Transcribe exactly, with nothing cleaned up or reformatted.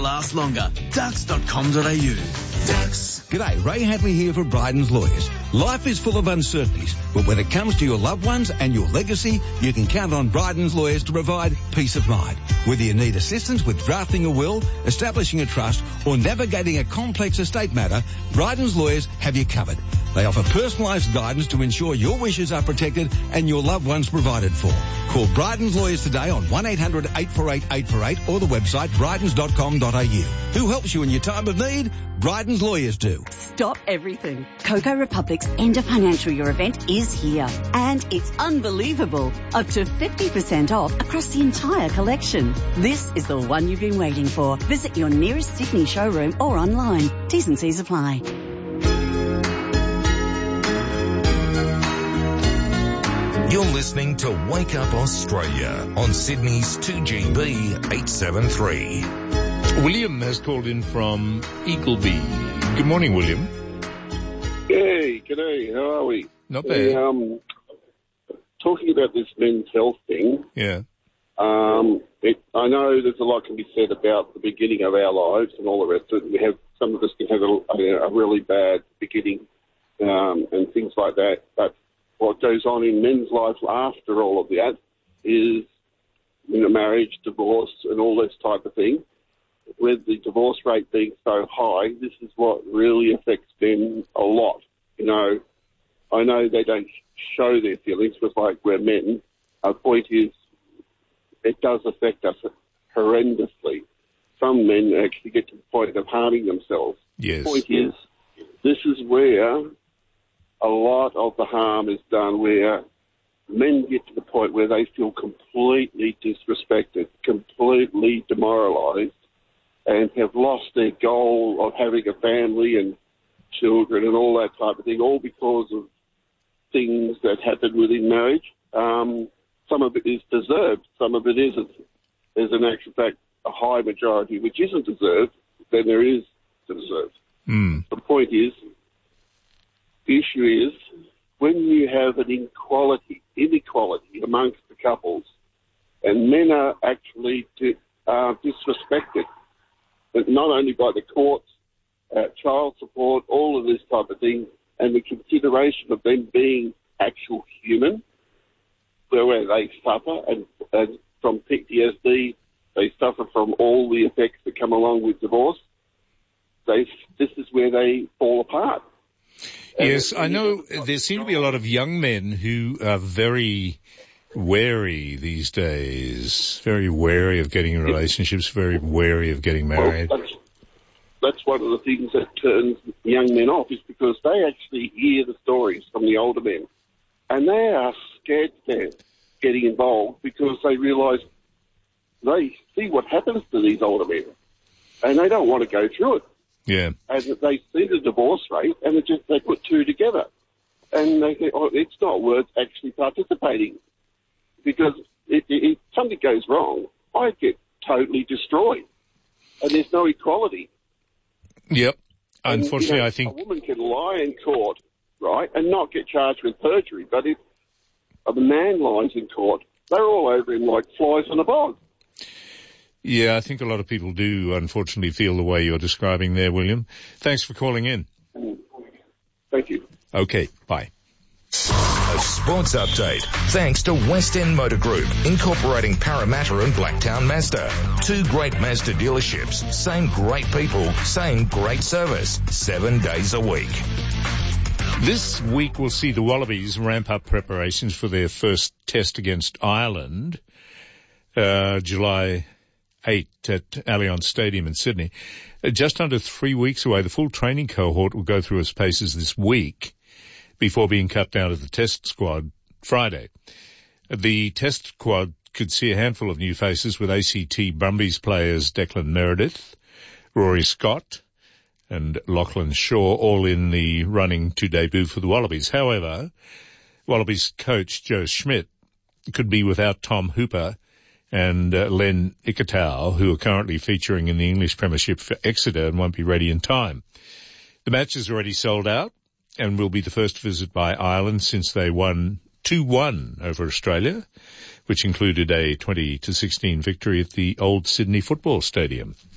last longer. Dux dot com dot a u. Dux. G'day, Ray Hadley here for Bryden's Lawyers. Life is full of uncertainties, but when it comes to your loved ones and your legacy, you can count on Bryden's Lawyers to provide peace of mind. Whether you need assistance with drafting a will, establishing a trust, or navigating a complex estate matter, Bryden's Lawyers have you covered. They offer personalised guidance to ensure your wishes are protected and your loved ones provided for. Call Bryden's Lawyers today on one eight hundred eight four eight eight four eight or the website brydens dot com dot a u. Who helps you in your time of need? Bryden's Lawyers do. Stop everything. Coco Republic's End of Financial Year event is here. And it's unbelievable. Up to fifty percent off across the entire collection. This is the one you've been waiting for. Visit your nearest Sydney showroom or online. T's and C's apply. You're listening to Wake Up Australia on Sydney's two G B eight seventy-three. William has called in from Eagleby. Good morning, William. Hey, g'day. How are we? Not bad. Hey, um, talking about this men's health thing. Yeah. Um, it, I know there's a lot can be said about the beginning of our lives and all the rest of it. We have some of us can have a, a, a really bad beginning um, and things like that. But what goes on in men's lives after all of that is, you know, marriage, divorce, and all this type of thing. With the divorce rate being so high, this is what really affects men a lot. You know, I know they don't show their feelings because, like, we're men. Our point is, it does affect us horrendously. Some men actually get to the point of harming themselves. Yes. The point is, this is where a lot of the harm is done, where men get to the point where they feel completely disrespected, completely demoralised, and have lost their goal of having a family and children and all that type of thing, all because of things that happen within marriage. Um, some of it is deserved, some of it isn't. There's an actual fact, a high majority which isn't deserved, then there is deserved. Mm. The point is, the issue is, when you have an inequality, inequality amongst the couples, and men are actually di- uh, disrespected, but not only by the courts, uh, child support, all of this type of thing, and the consideration of them being actual human, where, where they suffer and, and from P T S D, they suffer from all the effects that come along with divorce. They, this is where they fall apart. Yes, I know there seem to be a lot of young men who are very wary these days, very wary of getting in relationships, very wary of getting married. Well, that's, that's one of the things that turns young men off, is because they actually hear the stories from the older men, and they are scared to getting involved because they realise they see what happens to these older men, and they don't want to go through it. Yeah. And they see the divorce rate, and it just they put two together, and they think, oh, it's not worth actually participating. Because if, if something goes wrong, I get totally destroyed, and there's no equality. Yep. And, Unfortunately, you know, I think a woman can lie in court, right, and not get charged with perjury. But if a man lies in court, they're all over him like flies on a bog. Yeah, I think a lot of people do, unfortunately, feel the way you're describing there, William. Thanks for calling in. Thank you. Okay, bye. A sports update thanks to West End Motor Group, incorporating Parramatta and Blacktown Mazda. Two great Mazda dealerships, same great people, same great service, seven days a week. This week we'll see the Wallabies ramp up preparations for their first test against Ireland, uh, July eighth at Allianz Stadium in Sydney. Uh, just under three weeks away, the full training cohort will go through its paces this week before being cut down to the test squad Friday. The test squad could see a handful of new faces, with A C T Brumbies players Declan Meredith, Rory Scott and Lachlan Shaw all in the running to debut for the Wallabies. However, Wallabies coach Joe Schmidt could be without Tom Hooper and uh, Len Ikitau, who are currently featuring in the English Premiership for Exeter and won't be ready in time. The match is already sold out and will be the first visit by Ireland since they won two one over Australia, which included a twenty to sixteen victory at the Old Sydney Football Stadium.